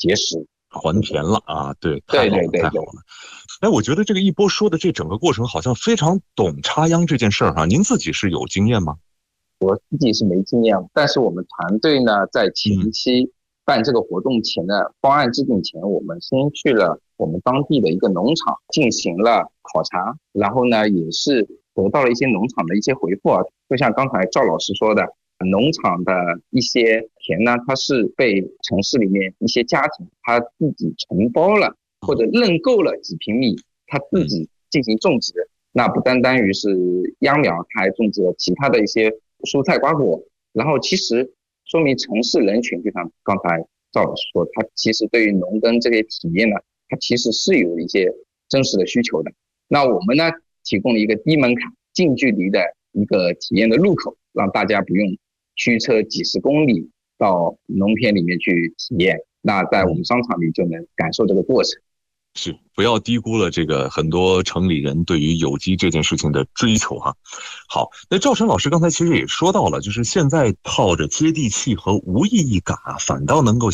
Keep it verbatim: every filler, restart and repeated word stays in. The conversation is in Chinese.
节食。 还田了啊！对， 对太好了， 对对对。 太好了。哎，我觉得这个一波说的这整个过程好像非常懂插秧这件事儿哈，您自己是有经验吗？ 我自己是没经验，但是我们团队呢，在前嗯期办这个活动前的方案制定前，我们先去了我们当地的一个农场进行了考察，然后呢，也是得到了一些农场的一些回复啊，就像刚才赵老师说的，农场的一些田呢，它是被城市里面一些家庭他自己承包了或者认购了几平米，他自己进行种植。那不单单于是秧苗，他还种植了其他的一些蔬菜瓜果。然后其实说明城市人群，就像刚才赵老师说，他其实对于农耕这些体验呢，他其实是有一些真实的需求的。那我们呢，提供了一个低门槛、近距离的一个体验的入口，让大家不用驱车几十公里到农田里面去体验，那在我们商场里就能感受这个过程。 是，不要低估了这个很多城里人对于有机这件事情的追求哈。好，那赵晨老师刚才其实也说到了，就是现在靠着接地气和无意义感啊，反倒能够